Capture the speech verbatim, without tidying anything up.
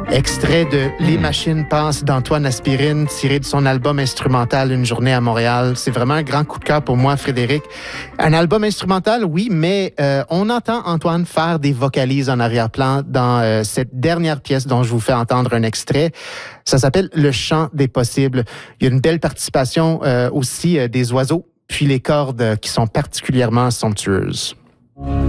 Extrait de Les machines passent d'Antoine Aspirine, tiré de son album instrumental Une journée à Montréal. C'est vraiment un grand coup de cœur pour moi, Frédéric. Un album instrumental, oui, mais euh, on entend Antoine faire des vocalises en arrière-plan dans euh, cette dernière pièce dont je vous fais entendre un extrait. Ça s'appelle Le chant des possibles. Il y a une belle participation euh, aussi euh, des oiseaux, puis les cordes euh, qui sont particulièrement somptueuses.